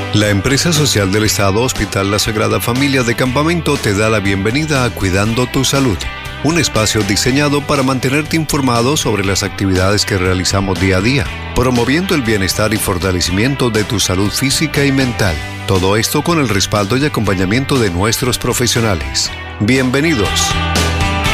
La empresa social del Estado Hospital La Sagrada Familia de Campamento te da la bienvenida a Cuidando tu Salud, un espacio diseñado para mantenerte informado sobre las actividades que realizamos día a día, promoviendo el bienestar y fortalecimiento de tu salud física y mental. Todo esto con el respaldo y acompañamiento de nuestros profesionales. Bienvenidos.